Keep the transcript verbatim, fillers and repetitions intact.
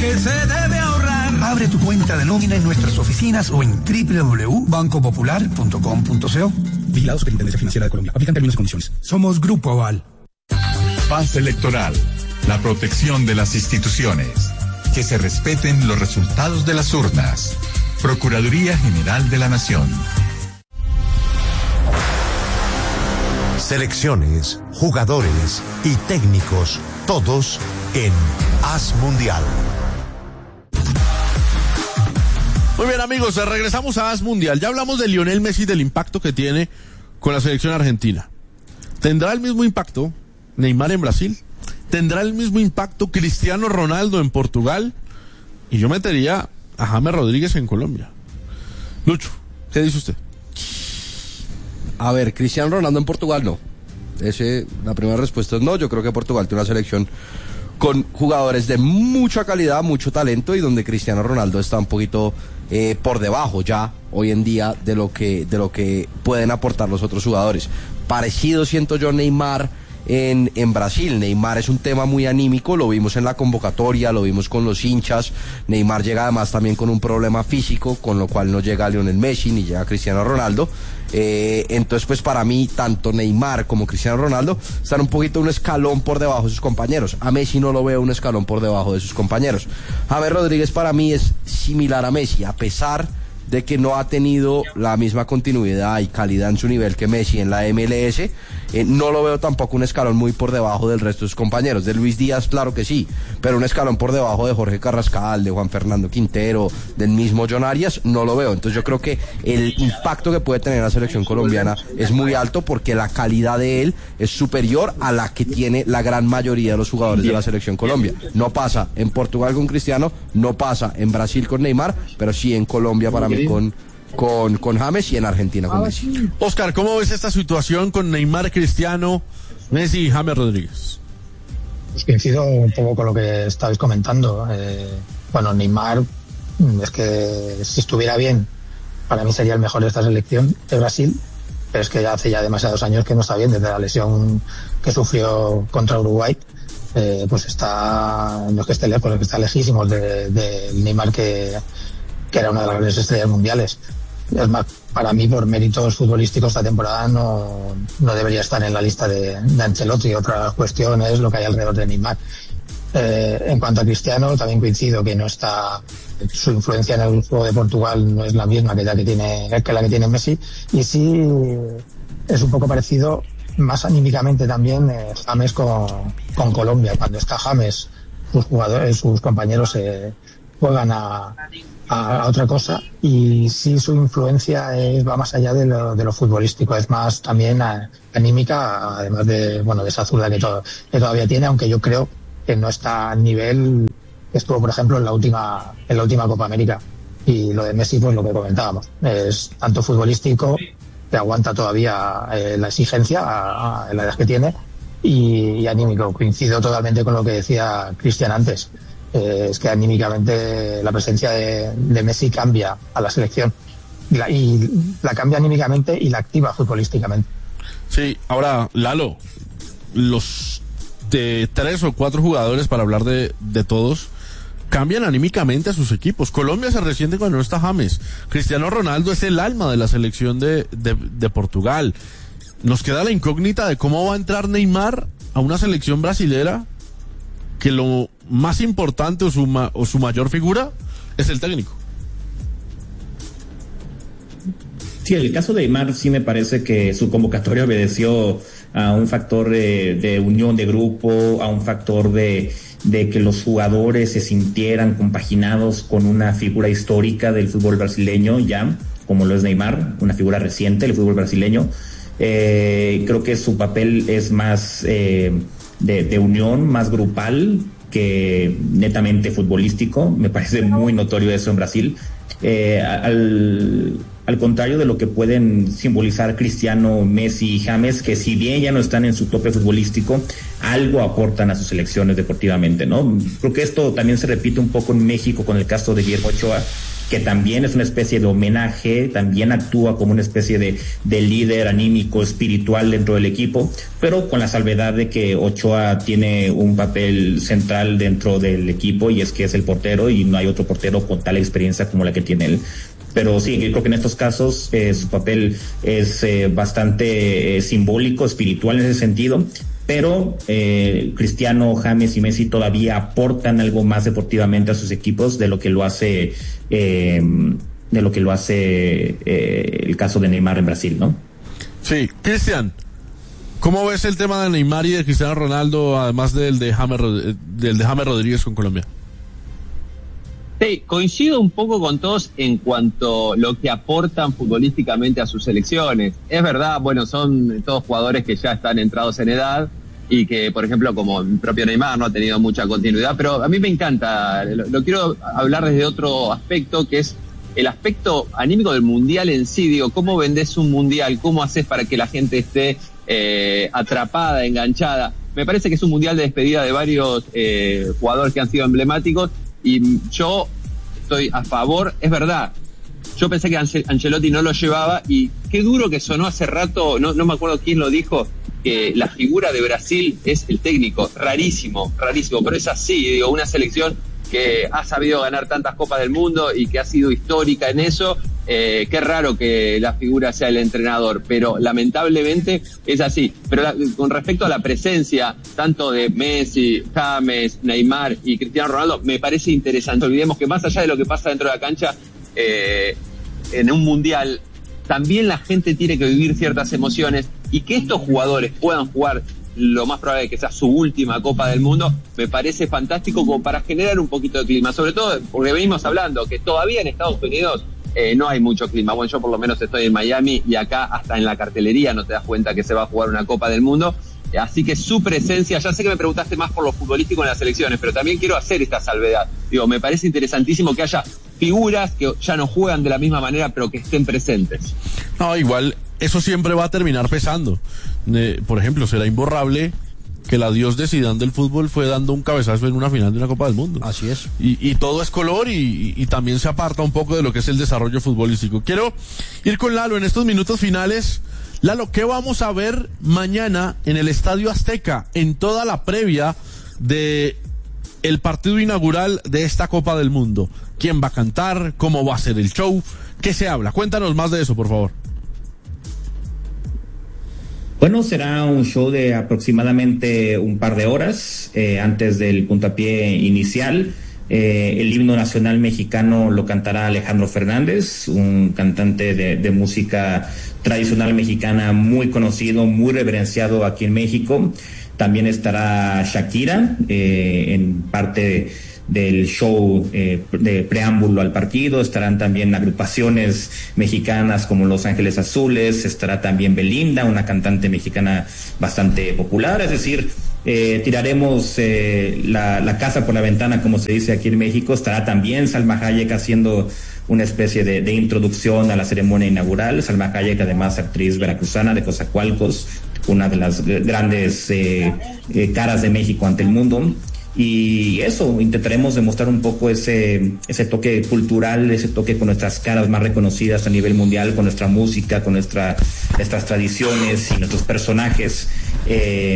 que se debe ahorrar. Abre tu cuenta de nómina en nuestras oficinas o en doble u doble u doble u punto banco popular punto com punto co. Vigilado Superintendencia Financiera de Colombia. Aplican términos y condiciones. Somos Grupo Aval. Paz electoral. La protección de las instituciones. Que se respeten los resultados de las urnas. Procuraduría General de la Nación. Selecciones, jugadores y técnicos, todos en Haz Mundial. Muy bien, amigos, regresamos a Haz Mundial. Ya hablamos de Lionel Messi, del impacto que tiene con la selección argentina. ¿Tendrá el mismo impacto Neymar en Brasil? ¿Tendrá el mismo impacto Cristiano Ronaldo en Portugal? Y yo metería a James Rodríguez en Colombia. Lucho, ¿qué dice usted? A ver, Cristiano Ronaldo en Portugal no. Ese, la primera respuesta es no. Yo creo que Portugal tiene una selección con jugadores de mucha calidad, mucho talento, y donde Cristiano Ronaldo está un poquito eh, por debajo ya hoy en día de lo que de lo que pueden aportar los otros jugadores. Parecido siento yo Neymar en, en Brasil. Neymar es un tema muy anímico, lo vimos en la convocatoria, lo vimos con los hinchas. Neymar llega además también con un problema físico, con lo cual no llega Lionel Messi ni llega Cristiano Ronaldo. Eh, entonces pues para mí tanto Neymar como Cristiano Ronaldo están un poquito un escalón por debajo de sus compañeros. A Messi no lo veo un escalón por debajo de sus compañeros. James Rodríguez para mí es similar a Messi, a pesar de que no ha tenido la misma continuidad y calidad en su nivel que Messi en la M L S. Eh, no lo veo tampoco un escalón muy por debajo del resto de sus compañeros. De Luis Díaz, claro que sí, pero un escalón por debajo de Jorge Carrascal, de Juan Fernando Quintero, del mismo John Arias, no lo veo. Entonces yo creo que el impacto que puede tener la selección colombiana es muy alto, porque la calidad de él es superior a la que tiene la gran mayoría de los jugadores de la selección Colombia. No pasa en Portugal con Cristiano, no pasa en Brasil con Neymar, pero sí en Colombia para mí con con con James, y en Argentina con Messi. Oscar, ¿cómo ves esta situación con Neymar, Cristiano, Messi y James Rodríguez? Pues coincido un poco con lo que estabais comentando. Eh, bueno, Neymar, es que si estuviera bien, para mí sería el mejor de esta selección de Brasil, pero es que ya hace ya demasiados años que no está bien, desde la lesión que sufrió contra Uruguay. Eh, pues está, no es que esté lejos, es que está lejísimos del de Neymar que, que era una de las grandes estrellas mundiales. Es más, para mí, por méritos futbolísticos, esta temporada no, no debería estar en la lista de, de Ancelotti. Otra cuestión es lo que hay alrededor de Neymar. Eh, en cuanto a Cristiano, también coincido que no está, su influencia en el juego de Portugal no es la misma que la que tiene, que la que tiene Messi, y sí es un poco parecido, más anímicamente también, eh, James con, con Colombia. Cuando está James, sus jugadores, sus compañeros eh, juegan a A, a otra cosa, y sí su influencia es, va más allá de lo, de lo futbolístico, es más también a, anímica, además de bueno de esa zurda que, todo, que todavía tiene, aunque yo creo que no está al nivel que estuvo, por ejemplo, en la última en la última Copa América. Y lo de Messi, pues lo que comentábamos, es tanto futbolístico, que aguanta todavía eh, la exigencia a, a la edad que tiene, y, y anímico. Coincido totalmente con lo que decía Cristian antes. Eh, es que anímicamente la presencia de, de Messi cambia a la selección, y la, y la cambia anímicamente y la activa futbolísticamente. Sí, ahora Lalo, los de tres o cuatro jugadores, para hablar de, de todos, cambian anímicamente a sus equipos. Colombia se resiente cuando no está James. Cristiano Ronaldo es el alma de la selección de, de, de Portugal. Nos queda la incógnita de cómo va a entrar Neymar a una selección brasilera que lo más importante o su, ma, o su mayor figura es el técnico. Sí, el caso de Neymar sí me parece que su convocatoria obedeció a un factor de, de unión de grupo, a un factor de, de que los jugadores se sintieran compaginados con una figura histórica del fútbol brasileño, ya, como lo es Neymar, una figura reciente del fútbol brasileño. Eh, creo que su papel es más eh, de, de unión, más grupal que netamente futbolístico. Me parece muy notorio eso en Brasil. Eh, al, al contrario de lo que pueden simbolizar Cristiano, Messi y James, que si bien ya no están en su tope futbolístico, algo aportan a sus selecciones deportivamente, ¿no? Creo que esto también se repite un poco en México con el caso de Guillermo Ochoa, que también es una especie de homenaje, también actúa como una especie de, de líder anímico, espiritual dentro del equipo, pero con la salvedad de que Ochoa tiene un papel central dentro del equipo, y es que es el portero, y no hay otro portero con tal experiencia como la que tiene él. Pero sí, yo creo que en estos casos eh, su papel es eh, bastante eh, simbólico, espiritual en ese sentido, pero eh, Cristiano, James y Messi todavía aportan algo más deportivamente a sus equipos de lo que lo hace eh, de lo que lo hace eh, el caso de Neymar en Brasil, ¿no? Sí, Cristian, ¿cómo ves el tema de Neymar y de Cristiano Ronaldo, además del de James, del de James Rodríguez con Colombia? Sí, coincido un poco con todos en cuanto a lo que aportan futbolísticamente a sus selecciones. Es verdad, bueno, son todos jugadores que ya están entrados en edad y que, por ejemplo, como el propio Neymar no ha tenido mucha continuidad, pero a mí me encanta, lo, lo quiero hablar desde otro aspecto, que es el aspecto anímico del mundial en sí. Digo, ¿cómo vendés un mundial? ¿Cómo haces para que la gente esté eh, atrapada, enganchada? Me parece que es un mundial de despedida de varios eh, jugadores que han sido emblemáticos. Y yo estoy a favor, es verdad, yo pensé que Ancelotti no lo llevaba, y qué duro que sonó hace rato, no, no me acuerdo quién lo dijo, que la figura de Brasil es el técnico, rarísimo, rarísimo, pero es así, digo, una selección que ha sabido ganar tantas copas del mundo y que ha sido histórica en eso, eh, qué raro que la figura sea el entrenador, pero lamentablemente es así. Pero la, con respecto a la presencia tanto de Messi, James, Neymar y Cristiano Ronaldo, me parece interesante. Olvidemos que más allá de lo que pasa dentro de la cancha, eh, en un mundial, también la gente tiene que vivir ciertas emociones, y que estos jugadores puedan jugar lo más probable es que sea su última Copa del Mundo, me parece fantástico como para generar un poquito de clima, sobre todo porque venimos hablando que todavía en Estados Unidos eh, no hay mucho clima. Bueno, yo por lo menos estoy en Miami y acá hasta en la cartelería no te das cuenta que se va a jugar una Copa del Mundo, así que su presencia, ya sé que me preguntaste más por lo futbolístico en las selecciones, pero también quiero hacer esta salvedad. Digo, me parece interesantísimo que haya figuras que ya no juegan de la misma manera, pero que estén presentes. No, igual, eso siempre va a terminar pesando. Eh, por ejemplo, será imborrable que el adiós de Zidane del fútbol fue dando un cabezazo en una final de una Copa del Mundo. Así es. Y, y todo es color y, y, y también se aparta un poco de lo que es el desarrollo futbolístico. Quiero ir con Lalo en estos minutos finales. Lalo, ¿qué vamos a ver mañana en el Estadio Azteca en toda la previa de el partido inaugural de esta Copa del Mundo? ¿Quién va a cantar? ¿Cómo va a ser el show? ¿Qué se habla? Cuéntanos más de eso, por favor. Bueno, será un show de aproximadamente un par de horas eh, antes del puntapié inicial. Eh, el himno nacional mexicano lo cantará Alejandro Fernández, un cantante de, de música tradicional mexicana muy conocido, muy reverenciado aquí en México. También estará Shakira eh, en parte del show eh, de preámbulo al partido. Estarán también agrupaciones mexicanas como Los Ángeles Azules, estará también Belinda, una cantante mexicana bastante popular. Es decir, eh, tiraremos eh, la, la casa por la ventana, como se dice aquí en México. Estará también Salma Hayek haciendo una especie de, de introducción a la ceremonia inaugural. Salma Hayek, además actriz veracruzana de Coatzacoalcos, una de las grandes eh, eh, caras de México ante el mundo. Y eso, intentaremos demostrar un poco ese ese toque cultural, ese toque con nuestras caras más reconocidas a nivel mundial, con nuestra música, con nuestra, nuestras tradiciones y nuestros personajes. Eh,